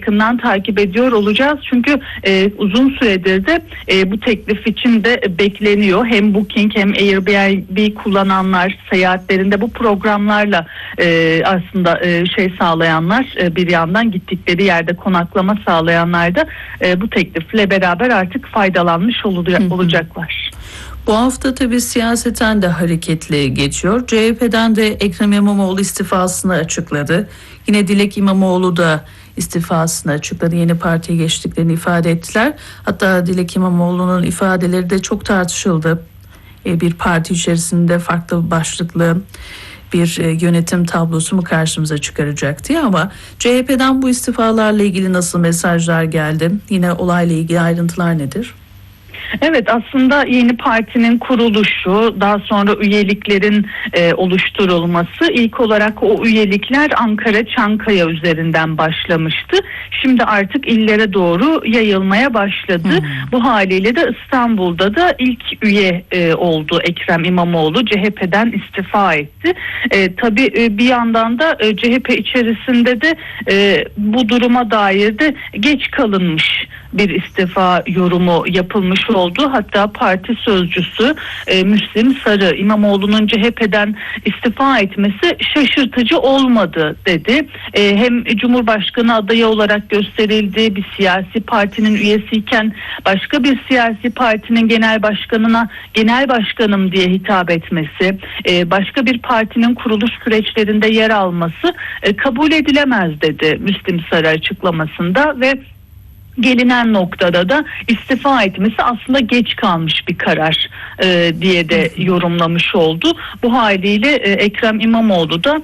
yakından takip ediyor olacağız. Çünkü uzun süredir de bu teklif için de bekleniyor. Hem Booking hem Airbnb kullananlar seyahatlerinde bu programlarla aslında sağlayanlar, bir yandan gittikleri yerde konaklama sağlayanlar da bu teklifle beraber artık faydalanmış olacaklar. Bu hafta tabii siyaseten de hareketli geçiyor. CHP'den de Ekrem İmamoğlu istifasını açıkladı. Yine Dilek İmamoğlu da istifasını açıkladı. Yeni partiye geçtiklerini ifade ettiler. Hatta Dilek İmamoğlu'nun ifadeleri de çok tartışıldı. Bir parti içerisinde farklı başlıklı bir yönetim tablosu mu karşımıza çıkaracak diye, ama CHP'den bu istifalarla ilgili nasıl mesajlar geldi? Yine olayla ilgili ayrıntılar nedir? Evet, aslında yeni partinin kuruluşu, daha sonra üyeliklerin oluşturulması, ilk olarak o üyelikler Ankara, Çankaya üzerinden başlamıştı. Şimdi artık illere doğru yayılmaya başladı. Bu haliyle de İstanbul'da da ilk üye oldu Ekrem İmamoğlu. CHP'den istifa etti. Tabii bir yandan da CHP içerisinde de bu duruma dair de geç kalınmış bir istifa yorumu yapılmış oldu. Hatta parti sözcüsü Müslim Sarı, İmamoğlu'nun CHP'den istifa etmesi şaşırtıcı olmadı dedi. Hem Cumhurbaşkanı adayı olarak gösterildi, bir siyasi partinin üyesiyken başka bir siyasi partinin genel başkanına genel başkanım diye hitap etmesi, başka bir partinin kuruluş süreçlerinde yer alması kabul edilemez dedi Müslim Sarı açıklamasında ve gelinen noktada da istifa etmesi aslında geç kalmış bir karar diye de yorumlamış oldu. Bu haliyle Ekrem İmamoğlu da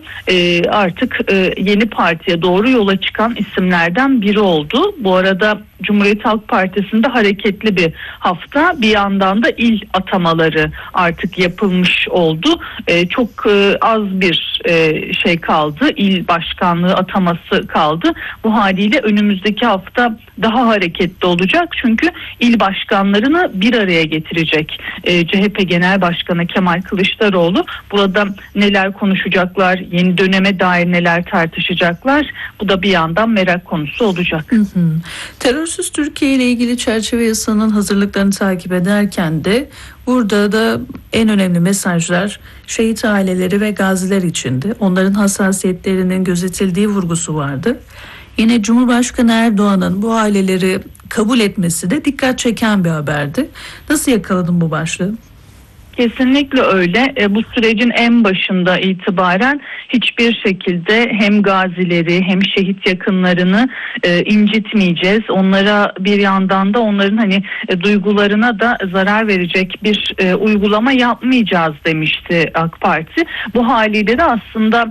artık yeni partiye doğru yola çıkan isimlerden biri oldu. Bu arada Cumhuriyet Halk Partisi'nde hareketli bir hafta. Bir yandan da il atamaları artık yapılmış oldu. Çok az bir şey kaldı. İl başkanlığı ataması kaldı. Bu haliyle önümüzdeki hafta daha hareketli olacak. Çünkü il başkanlarını bir araya getirecek CHP Genel Başkanı Kemal Kılıçdaroğlu. Burada neler konuşacaklar, yeni döneme dair neler tartışacaklar, bu da bir yandan merak konusu olacak. Terörsüz Türkiye ile ilgili çerçeve yasanın hazırlıklarını takip ederken de burada da en önemli mesajlar şehit aileleri ve gaziler içindi. Onların hassasiyetlerinin gözetildiği vurgusu vardı. Yine Cumhurbaşkanı Erdoğan'ın bu aileleri kabul etmesi de dikkat çeken bir haberdi. Nasıl yakaladın bu başlığı? Kesinlikle öyle. Bu sürecin en başında itibaren hiçbir şekilde hem gazileri hem şehit yakınlarını incitmeyeceğiz. Onlara bir yandan da onların duygularına da zarar verecek bir uygulama yapmayacağız demişti AK Parti. Bu haliyle de aslında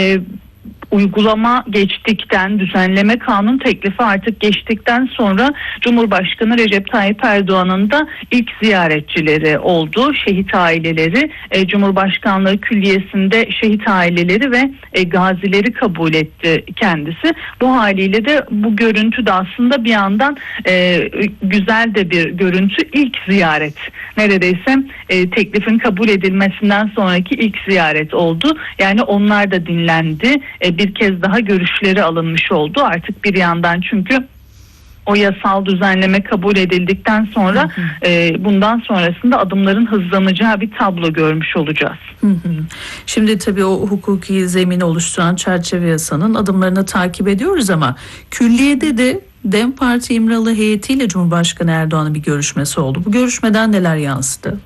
uygulama geçtikten, düzenleme kanun teklifi artık geçtikten sonra Cumhurbaşkanı Recep Tayyip Erdoğan'ın da ilk ziyaretçileri oldu. Şehit aileleri, Cumhurbaşkanlığı Külliyesi'nde şehit aileleri ve gazileri kabul etti kendisi. Bu haliyle de bu görüntü de aslında bir yandan güzel de bir görüntü. İlk ziyaret, neredeyse teklifin kabul edilmesinden sonraki ilk ziyaret oldu. Yani onlar da dinlendi. Bir kez daha görüşleri alınmış oldu artık bir yandan, çünkü o yasal düzenleme kabul edildikten sonra bundan sonrasında adımların hızlanacağı bir tablo görmüş olacağız. Şimdi tabii o hukuki zemini oluşturan çerçeve yasanın adımlarını takip ediyoruz, ama külliyede de DEM Parti İmralı heyetiyle Cumhurbaşkanı Erdoğan'ın bir görüşmesi oldu. Bu görüşmeden neler yansıdı?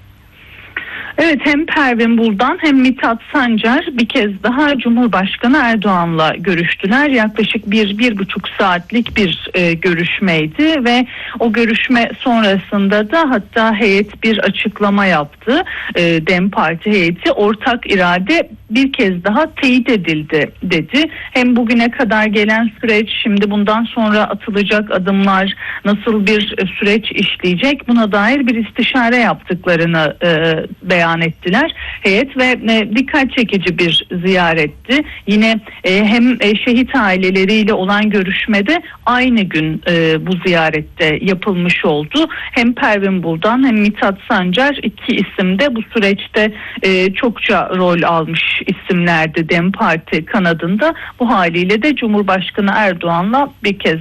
Evet, hem Pervin Buldan hem Mithat Sancar bir kez daha Cumhurbaşkanı Erdoğan'la görüştüler. Yaklaşık 1,5 saatlik bir görüşmeydi ve o görüşme sonrasında da hatta heyet bir açıklama yaptı. DEM Parti heyeti ortak irade bir kez daha teyit edildi dedi. Hem bugüne kadar gelen süreç, şimdi bundan sonra atılacak adımlar, nasıl bir süreç işleyecek, buna dair bir istişare yaptıklarını beyan ettiler. Heyet ve dikkat çekici bir ziyaretti. Yine hem şehit aileleriyle olan görüşmede aynı gün bu ziyarette yapılmış oldu. Hem Pervin Buldan hem Mithat Sancar, iki isim de bu süreçte çokça rol almış isimlerdi DEM Parti kanadında. Bu haliyle de Cumhurbaşkanı Erdoğan'la bir kez